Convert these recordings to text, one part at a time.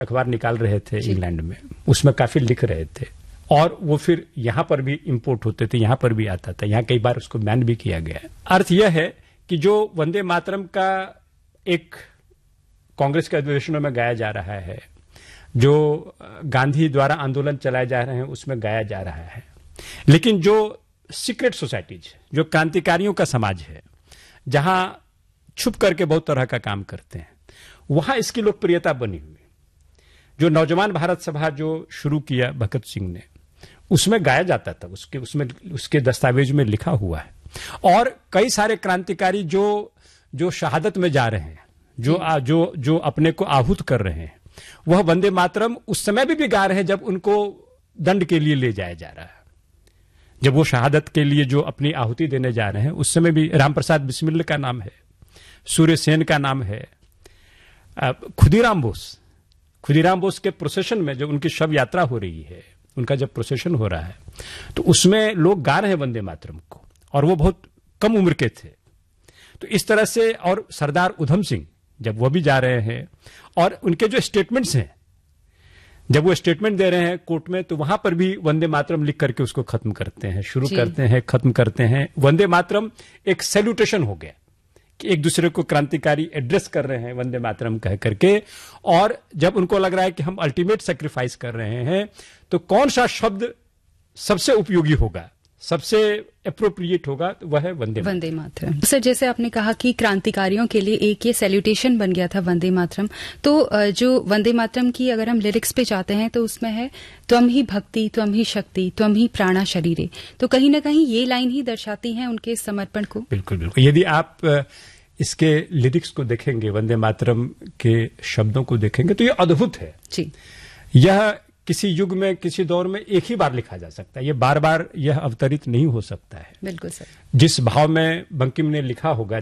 अखबार निकाल रहे थे इंग्लैंड में, उसमें काफी लिख रहे थे और वो फिर यहां पर भी इंपोर्ट होते थे, यहां पर भी आता था, यहां कई बार उसको बैन भी किया गया है। अर्थ यह है कि जो वंदे मातरम का एक कांग्रेस के अधिवेशनों में गाया जा रहा है, जो गांधी द्वारा आंदोलन चलाए जा रहे हैं उसमें गाया जा रहा है, लेकिन जो सीक्रेट सोसाइटीज, जो क्रांतिकारियों का समाज है, जहां छुप करके बहुत तरह का काम करते हैं, वहां इसकी लोकप्रियता बनी हुई। जो नौजवान भारत सभा जो शुरू किया भगत सिंह ने, उसमें गाया जाता था, उसके दस्तावेज में लिखा हुआ है। और कई सारे क्रांतिकारी जो शहादत में जा रहे हैं, जो अपने को आहूत कर रहे हैं, वह वंदे मातरम उस समय भी गा रहे हैं जब उनको दंड के लिए ले जाया जा रहा है। जब वो शहादत के लिए जो अपनी आहुति देने जा रहे हैं, उस समय भी राम प्रसाद बिस्मिल का नाम है, सूर्य सेन का नाम है, खुदीराम बोस के प्रोसेशन में जब उनकी शव यात्रा हो रही है, उनका जब प्रोसेशन हो रहा है, तो उसमें लोग गा रहे हैं वंदे मातरम को, और वो बहुत कम उम्र के थे। तो इस तरह से, और सरदार उधम सिंह जब वो भी जा रहे हैं, और उनके जो स्टेटमेंट्स हैं, जब वो स्टेटमेंट दे रहे हैं कोर्ट में, तो वहां पर भी वंदे मातरम लिख करके उसको खत्म करते हैं, शुरू करते हैं, खत्म करते हैं। वंदे मातरम एक सैल्यूटेशन हो गया कि एक दूसरे को क्रांतिकारी एड्रेस कर रहे हैं वंदे मातरम कह करके। और जब उनको लग रहा है कि हम अल्टीमेट सेक्रीफाइस कर रहे हैं, तो कौन सा शब्द सबसे उपयोगी होगा, सबसे एप्रोप्रिएट होगा, तो वह है वंदे मातरम। सर, जैसे आपने कहा कि क्रांतिकारियों के लिए एक ये सैल्यूटेशन बन गया था वंदे मातरम, तो जो वंदे मातरम की अगर हम लिरिक्स पे जाते हैं तो उसमें है त्वम ही भक्ति, त्वम ही शक्ति, त्वम ही प्राणा शरीरे। तो कहीं ना कहीं ये लाइन ही दर्शाती है उनके समर्पण को। बिल्कुल बिल्कुल। यदि आप इसके लिरिक्स को देखेंगे, वंदे मातरम के शब्दों को देखेंगे, तो ये अद्भुत है जी। यह किसी युग में, किसी दौर में एक ही बार लिखा जा सकता है, ये बार बार यह अवतरित नहीं हो सकता है। बिल्कुल सर। जिस भाव में बंकिम ने लिखा होगा,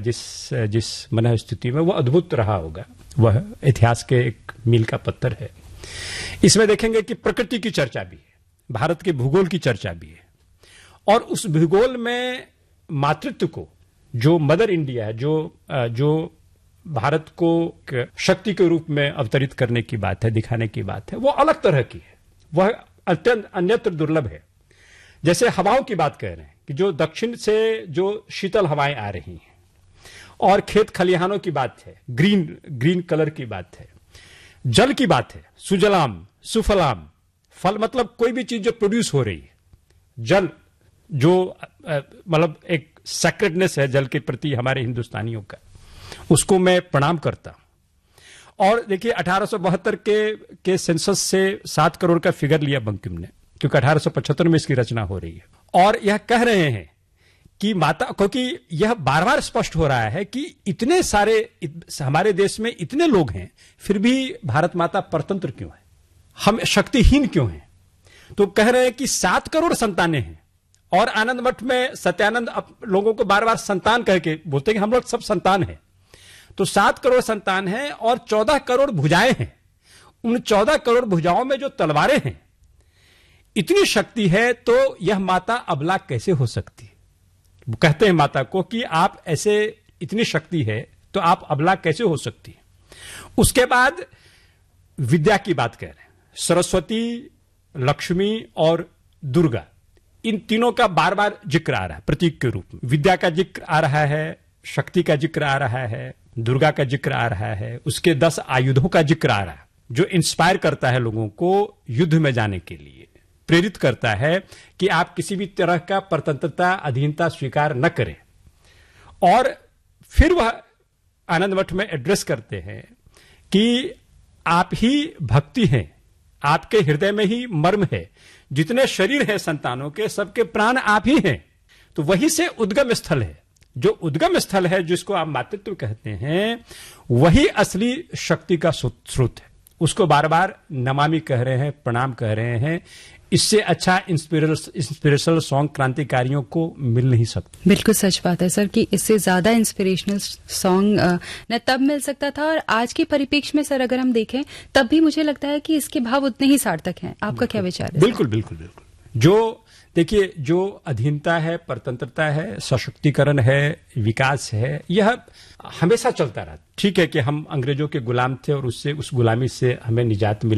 जिस मन स्थिति में, वह अद्भुत रहा होगा, वह इतिहास के एक मील का पत्थर है। इसमें देखेंगे कि प्रकृति की चर्चा भी है, भारत के भूगोल की चर्चा भी है, और उस भूगोल में मातृत्व को, जो मदर इंडिया है, जो भारत को शक्ति के रूप में अवतरित करने की बात है, दिखाने की बात है, वो अलग तरह की है, वह अत्यंत अन्यत्र दुर्लभ है। जैसे हवाओं की बात कर रहे हैं कि जो दक्षिण से जो शीतल हवाएं आ रही हैं, और खेत खलिहानों की बात है, ग्रीन कलर की बात है, जल की बात है, सुजलाम सुफलाम, फल मतलब कोई भी चीज जो प्रोड्यूस हो रही है, जल जो मतलब एक सैक्रेडनेस है जल के प्रति हमारे हिंदुस्तानियों का, उसको मैं प्रणाम करता हूं। और देखिए 1872 के सेंसस से 7 करोड़ का फिगर लिया बंकिम ने, क्योंकि 1875 में इसकी रचना हो रही है, और यह कह रहे हैं कि माता, क्योंकि यह बार बार स्पष्ट हो रहा है कि इतने सारे हमारे देश में इतने लोग हैं, फिर भी भारत माता परतंत्र क्यों है, हम शक्तिहीन क्यों हैं। तो कह रहे हैं कि 7 करोड़ संतानें हैं, और आनंद मठ में सत्यानंद लोगों को बार बार संतान कह के बोलते हैं कि हम लोग सब संतान हैं। तो 7 करोड़ संतान हैं और 14 करोड़ भुजाएं हैं। उन 14 करोड़ भुजाओं में जो तलवारें हैं, इतनी शक्ति है, तो यह माता अबला कैसे हो सकती है। वो कहते हैं माता को कि आप ऐसे, इतनी शक्ति है तो आप अबला कैसे हो सकती है। उसके बाद विद्या की बात कह रहे हैं, सरस्वती, लक्ष्मी और दुर्गा, इन तीनों का बार बार जिक्र आ रहा है प्रतीक के रूप में। विद्या का जिक्र आ रहा है, शक्ति का जिक्र आ रहा है, दुर्गा का जिक्र आ रहा है, उसके 10 आयुधों का जिक्र आ रहा है, जो इंस्पायर करता है लोगों को युद्ध में जाने के लिए, प्रेरित करता है कि आप किसी भी तरह का परतंत्रता, अधीनता स्वीकार न करें। और फिर वह आनंद मठ में एड्रेस करते हैं कि आप ही भक्ति हैं, आपके हृदय में ही मर्म है, जितने शरीर है संतानों के, सबके प्राण आप ही हैं। तो वही से उद्गम स्थल है, जो उद्गम स्थल है, जिसको आप मातृत्व कहते हैं, वही असली शक्ति का स्रोत है। उसको बार बार नमामि कह रहे हैं, प्रणाम कह रहे हैं। इससे अच्छा इंस्पिरेशनल सॉन्ग क्रांतिकारियों को मिल नहीं सकता। बिल्कुल सच बात है सर कि इससे ज्यादा इंस्पिरेशनल सॉन्ग न तब मिल सकता था, और आज के परिप्रेक्ष्य में सर अगर हम देखें तब भी मुझे लगता है कि इसके भाव उतने ही सार्थक हैं। आपका क्या विचार है? बिल्कुल बिल्कुल बिल्कुल। जो देखिए, जो अधीनता है, परतंत्रता है, सशक्तिकरण है, विकास है, यह हमेशा चलता रहा। ठीक है कि हम अंग्रेजों के गुलाम थे और उससे, उस गुलामी से हमें निजात मिला।